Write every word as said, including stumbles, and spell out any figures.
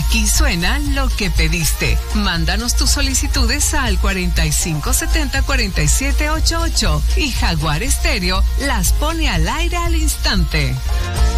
Aquí suena lo que pediste. Mándanos tus solicitudes al cuarenta y cinco setenta cuarenta y siete ochenta y ocho y Jaguar Estéreo las pone al aire al instante.